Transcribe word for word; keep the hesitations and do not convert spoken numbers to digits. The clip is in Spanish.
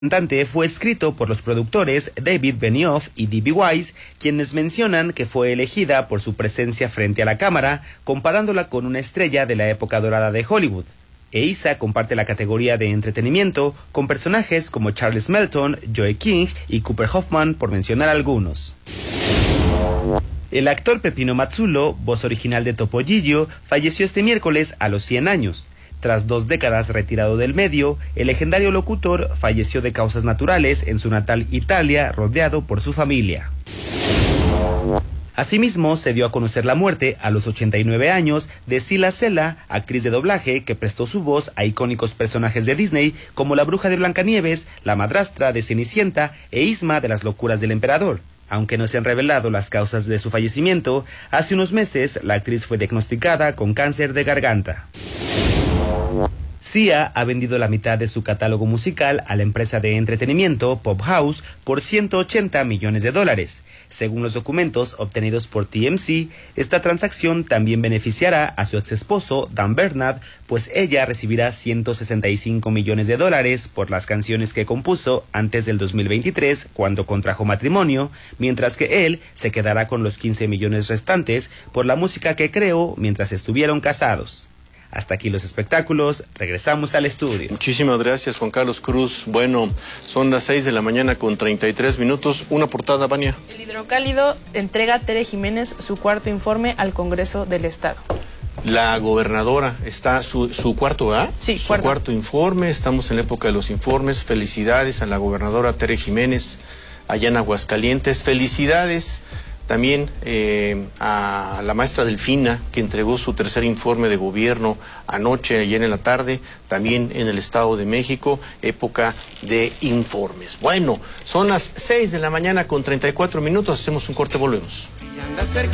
cantante fue escrito por los productores David Benioff y D B. Weiss, quienes mencionan que fue elegida por su presencia frente a la cámara, comparándola con una estrella de la época dorada de Hollywood. Eiza comparte la categoría de entretenimiento con personajes como Charles Melton, Joey King y Cooper Hoffman, por mencionar algunos. El actor Peppino Mazzulo, voz original de Topollillo, falleció este miércoles a los cien años. Tras dos décadas retirado del medio, el legendario locutor falleció de causas naturales en su natal Italia, rodeado por su familia. Asimismo, se dio a conocer la muerte a los ochenta y nueve años de Sila Sela, actriz de doblaje que prestó su voz a icónicos personajes de Disney como la Bruja de Blancanieves, la madrastra de Cenicienta e Isma de las Locuras del Emperador. Aunque no se han revelado las causas de su fallecimiento, hace unos meses la actriz fue diagnosticada con cáncer de garganta. Sia ha vendido la mitad de su catálogo musical a la empresa de entretenimiento Pop House por ciento ochenta millones de dólares. Según los documentos obtenidos por T M C, esta transacción también beneficiará a su exesposo Dan Bernard, pues ella recibirá ciento sesenta y cinco millones de dólares por las canciones que compuso antes del dos mil veintitrés, cuando contrajo matrimonio, mientras que él se quedará con los quince millones restantes por la música que creó mientras estuvieron casados. Hasta aquí los espectáculos, regresamos al estudio. Muchísimas gracias, Juan Carlos Cruz. Bueno, son las seis de la mañana con treinta y tres minutos. Una portada, Vania. El Hidrocálido entrega a Tere Jiménez su cuarto informe al Congreso del Estado. La gobernadora está, su, su cuarto, ¿verdad? Sí, su cuarto. cuarto informe. Estamos en la época de los informes. Felicidades a la gobernadora Tere Jiménez, allá en Aguascalientes. Felicidades también eh, a la maestra Delfina, que entregó su tercer informe de gobierno anoche, ayer en la tarde, también en el Estado de México, época de informes. Bueno, son las seis de la mañana con treinta y cuatro minutos, hacemos un corte, volvemos.